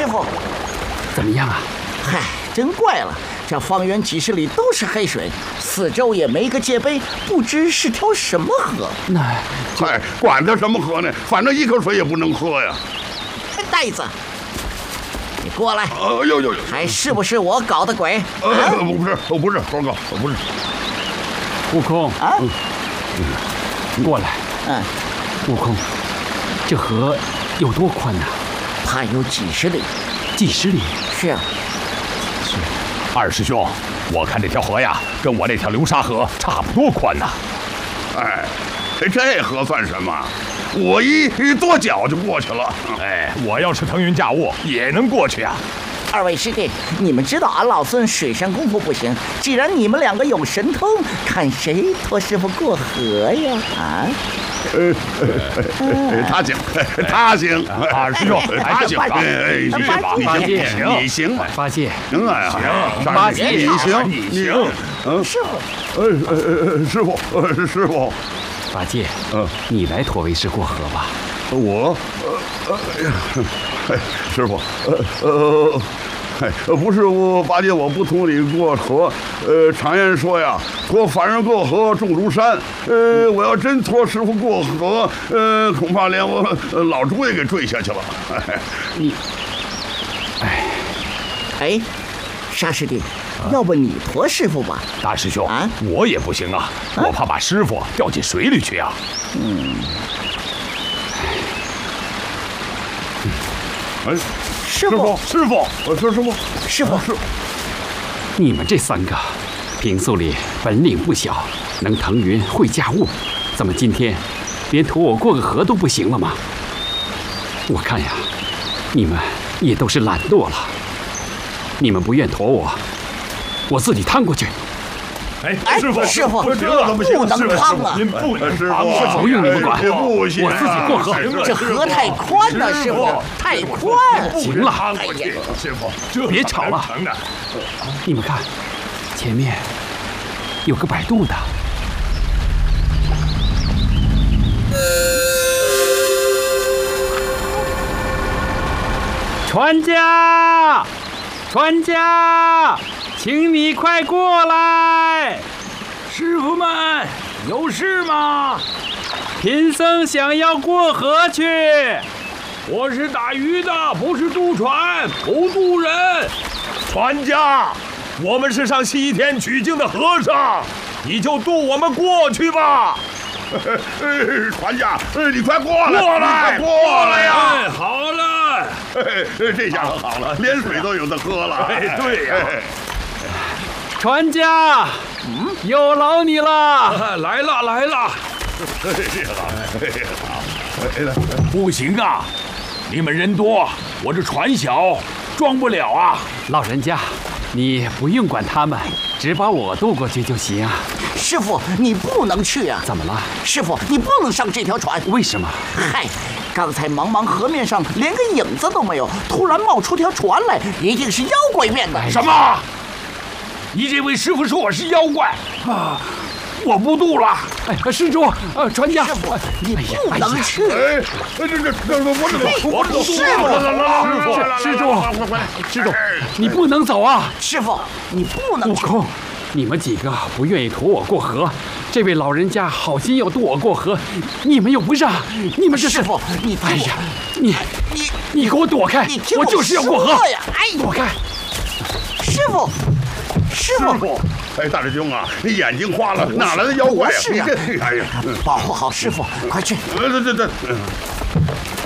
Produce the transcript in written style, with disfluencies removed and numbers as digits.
师傅， 怎么样啊？ 嗨，真怪了，这方圆几十里都是黑水，四周也没个界碑，不知是条什么河。 那， 嗨，管它什么河呢？反正一口水也不能喝呀。 呆子，你过来。 呦， 还是不是我搞的鬼？ 不是，猴哥，不是。 悟空啊， 过来。悟空，这河有多宽呢？ 怕有几十里。 几十里？ 是啊。 二师兄，我看这条河呀，跟我那条流沙河差不多宽呐。 哎，这河算什么？我一跺脚就过去了。 哎，我要是腾云驾雾，也能过去啊。 二位师弟，你们知道俺老孙水上功夫不行，既然你们两个有神通，看谁拖师傅过河呀？啊？ 他行， 二师兄， 他行，你行， 八戒， 行啊， 行，八戒， 你行， 你行， 师傅， 师傅， 八戒，你来驮为师过河吧。 我，师傅，不是我八戒，我不同你过河。常言说呀，托凡人过河重如山。我要真托师傅过河，恐怕连我老猪也给坠下去了。 你， 哎，沙师弟，要不你驮师傅吧？ 大师兄，我也不行啊，我怕把师傅掉进水里去啊。 师傅， 师傅， 你们这三个，平素里本领不小，能腾云会驾雾，怎么今天连驮我过个河都不行了吗？我看呀，你们也都是懒惰了。你们不愿驮我，我自己趟过去。 哎，师傅， 这怎么行？不能趟啊！ 您不能趟， 不用你们管， 不行， 我自己过河。 这河太宽了，师傅，太宽。 行了， 师傅， 别吵了。你们看，前面有个摆渡的。船家，船家，请你快过来！ 师傅们，有事吗？ 贫僧想要过河去。 我是打鱼的，不是渡船，不渡人。 船家，我们是上西天取经的和尚，你就渡我们过去吧。 船家，你快过来， 过来呀！ 哎，好了， 这下可好了，连水都有的喝了。 对呀。 船家，有劳你了。 来了。 不行啊，你们人多，我这船小，装不了啊。 老人家，你不用管他们，只把我渡过去就行。 师傅，你不能去啊！ 怎么了？ 师傅，你不能上这条船。 为什么？ 嗨，刚才茫茫河面上连个影子都没有，突然冒出条船来，一定是妖怪变的。 什么？你这位师傅说我是妖怪啊！我不渡了。 哎，施主，船家， 师傅，你不能去。 施主，你不能走啊！ 师傅，你不能去。 悟空，你们几个不愿意驮我过河，这位老人家好心要渡我过河，你们又不让，你们这是…… 师傅，你哎呀，你给我躲开！我就是要过河呀！哎， 躲开！ 师傅。 哎，大师兄啊，你眼睛花了，哪来的妖怪呀？ 是啊， 哎呀， 保护好师傅，快去！